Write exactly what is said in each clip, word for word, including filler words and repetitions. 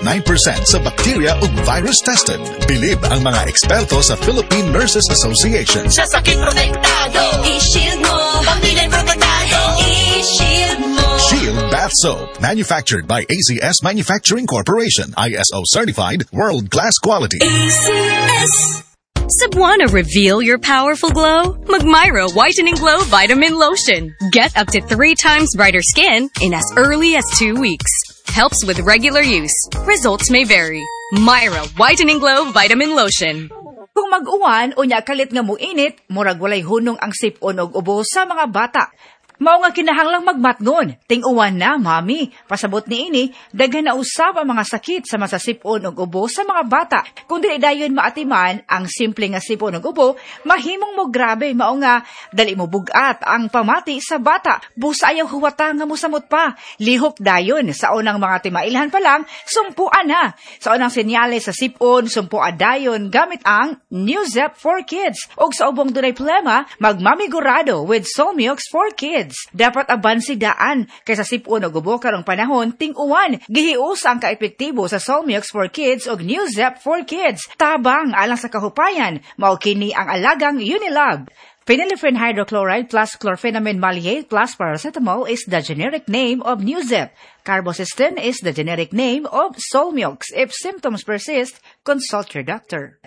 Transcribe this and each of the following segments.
nine percent sa bacteria ug virus tested. Bilib ang mga eksperto sa Philippine Nurses Association. Sa sakit protektado, i-shield mo. Pamilya protektado, i-shield mo. Shield Bath Soap, manufactured by A C S Manufacturing Corporation, I S O certified, world-class quality. A C S. Cebuana, reveal your powerful glow? Magmyra Whitening Glow Vitamin Lotion. Get up to three times brighter skin in as early as two weeks. Helps with regular use. Results may vary. Myra Whitening Glow Vitamin Lotion. Kung mag-uwan, unya kalit nga mo init, murag walay hunong ang sipon og ubo sa mga bata. Mao nga kinahanglang magmatngon. Ting-uwan na, mami. Pasabot ni ini, daghan na usab ang mga sakit sa masasipon og ubo sa mga bata. Kung dili dayon maatiman ang simple nga sipon og ubo, mahimong mo grabe. Mao nga dali mo bugat ang pamati sa bata. Busa ayaw huwata nga mosamot pa. Lihok dayon sa unang mga timailhan pa lang, sumpuan na. Sa unang senyales sa sipon, sumpuan dayon gamit ang Newzep for Kids. Og sa ubong dunay problema, magmamigurado with Solmiox for Kids. Dapat abansi daan kaysa sipon o gubo karong panahon ting-uwan. Gihius ang kaepektibo sa Solmiox for Kids o Newzep for Kids. Tabang alang sa kahupayan, mao kini ang alagang Unilab. Phenylephrine hydrochloride plus chlorpheniramine maleate plus paracetamol is the generic name of Newzep. Carbocysteine is the generic name of Solmiox. If symptoms persist, consult your doctor.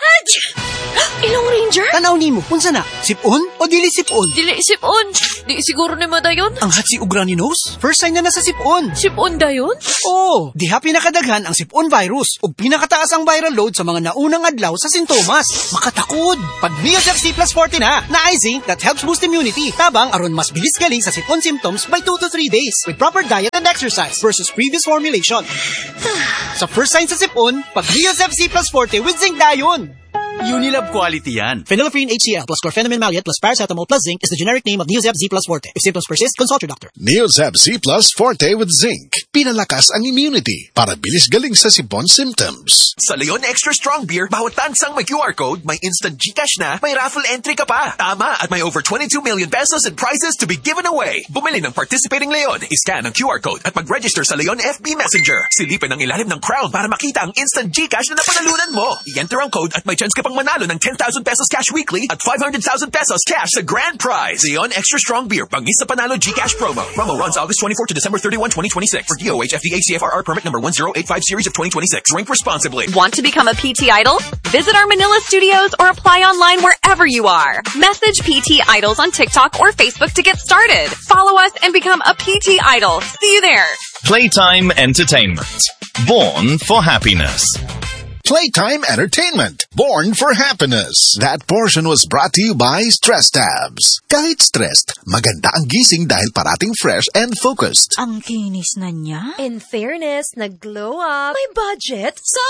Ilong Ranger? Tanaw nimo, unsa na? Sipon o dili sipon? Dili sipon. Di siguro ni madayon. Ang hatsi ug runny nose? First sign na na sa sipon. Sipon dayon? Oo, diha pinakadaghan ang sipon virus ug pinakataas ang viral load sa mga naunang adlaw sa sintomas. Makatakod. Pag Newzep C plus forty na, na zinc that helps boost immunity. Tabang aron mas bilis galing sa sipon symptoms by two to three days with proper diet and exercise versus previous formulation. Sa first sign sa sipon, pag Newzep C plus forty with zinc dayon. Unilab quality yan. Phenylephrine H C l plus chlorpheniramine maleate plus paracetamol plus zinc is the generic name of Newzep Z plus Forte. If symptoms persist, consult your doctor. Newzep C plus Forte with zinc. Pinalakas ang immunity para bilis galing sa sipon symptoms. Sa Leon Extra Strong Beer, bawat tansang may Q R code, may instant GCash na, may raffle entry ka pa. Tama, at may over twenty-two million pesos in prizes to be given away. Bumili ng participating Leon, iscan ang Q R code at mag-register sa Leon F B Messenger. Silipin ang ilalim ng crown para makita ang instant GCash na napanalunan mo. I-enter ang code at may chance ka pang manalo ng ten thousand pesos cash weekly at five hundred thousand pesos cash sa grand prize. Leon Extra Strong Beer, bangis sa panalo GCash promo. Promo runs August twenty-fourth to December thirty-first, twenty twenty-six. For D O H F D A C F R R permit number one zero eight five series of twenty twenty-six. Drink responsibly. Want to become a P T Idol? Visit our Manila studios or apply online wherever you are. Message P T Idols on TikTok or Facebook to get started. Follow us and become a P T Idol. See you there. Playtime Entertainment. Born for happiness. Playtime Entertainment, born for happiness. That portion was brought to you by Stress Tabs. Kahit stressed, maganda ang gising dahil parating fresh and focused. Ang kinis na niya. In fairness, nag-glow up. May budget? So,